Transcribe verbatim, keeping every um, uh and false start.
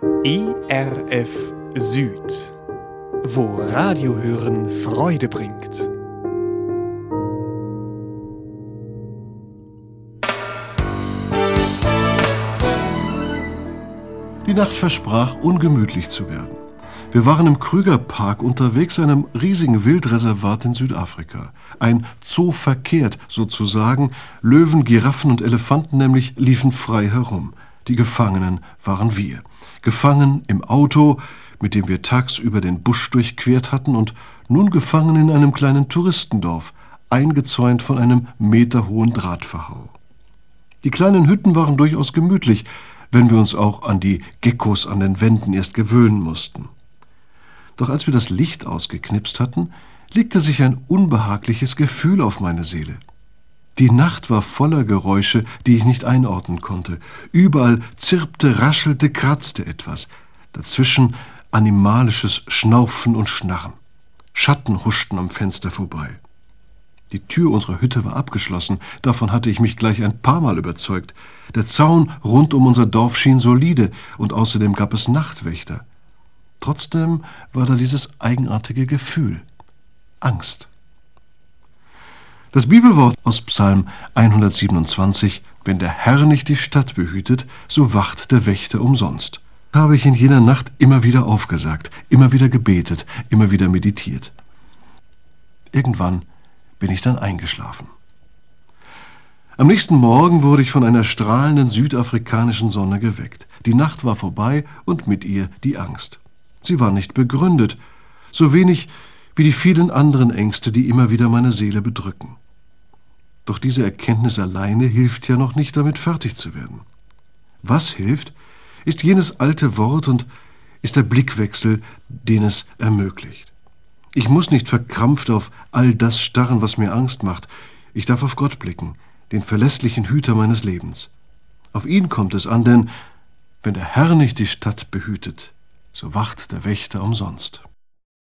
E R F Süd, wo Radiohören Freude bringt. Die Nacht versprach, ungemütlich zu werden. Wir waren im Krügerpark unterwegs, einem riesigen Wildreservat in Südafrika. Ein Zoo verkehrt sozusagen. Löwen, Giraffen und Elefanten nämlich liefen frei herum. Die Gefangenen waren wir. Gefangen im Auto, mit dem wir tagsüber den Busch durchquert hatten, und nun gefangen in einem kleinen Touristendorf, eingezäunt von einem meterhohen Drahtverhau. Die kleinen Hütten waren durchaus gemütlich, wenn wir uns auch an die Geckos an den Wänden erst gewöhnen mussten. Doch als wir das Licht ausgeknipst hatten, legte sich ein unbehagliches Gefühl auf meine Seele. Die Nacht war voller Geräusche, die ich nicht einordnen konnte. Überall zirpte, raschelte, kratzte etwas. Dazwischen animalisches Schnaufen und Schnarren. Schatten huschten am Fenster vorbei. Die Tür unserer Hütte war abgeschlossen, davon hatte ich mich gleich ein paar Mal überzeugt. Der Zaun rund um unser Dorf schien solide, und außerdem gab es Nachtwächter. Trotzdem war da dieses eigenartige Gefühl: Angst. Das Bibelwort aus Psalm hundertsiebenundzwanzig, wenn der Herr nicht die Stadt behütet, so wacht der Wächter umsonst, habe ich in jener Nacht immer wieder aufgesagt, immer wieder gebetet, immer wieder meditiert. Irgendwann bin ich dann eingeschlafen. Am nächsten Morgen wurde ich von einer strahlenden südafrikanischen Sonne geweckt. Die Nacht war vorbei und mit ihr die Angst. Sie war nicht begründet, so wenig wie die vielen anderen Ängste, die immer wieder meine Seele bedrücken. Doch diese Erkenntnis alleine hilft ja noch nicht, damit fertig zu werden. Was hilft, ist jenes alte Wort und ist der Blickwechsel, den es ermöglicht. Ich muss nicht verkrampft auf all das starren, was mir Angst macht. Ich darf auf Gott blicken, den verlässlichen Hüter meines Lebens. Auf ihn kommt es an, denn wenn der Herr nicht die Stadt behütet, so wacht der Wächter umsonst.